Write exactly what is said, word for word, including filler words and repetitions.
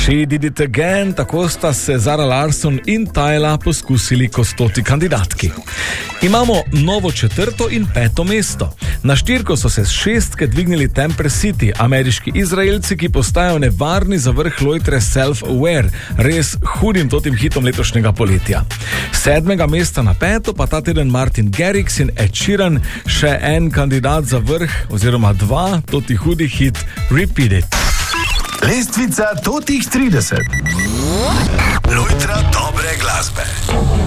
She did it again, tako sta se Zara Larsson in Tyla poskusili kot stoti kandidatki. Imamo novo četrto in peto mesto. Na štirko so se s šestke dvignili Temper City, ameriški Izraelci, ki postajajo nevarni za vrh lojtre Self-Aware, res hudim totim hitom letošnjega poletja. Sedmega mesta na peto pa ta teden Martin Garrix in Ed Sheeran, še en kandidat za vrh, oziroma dva, toti hudi hit Repeat It. Lestvica totih trideset. Lojtra dobre glasbe.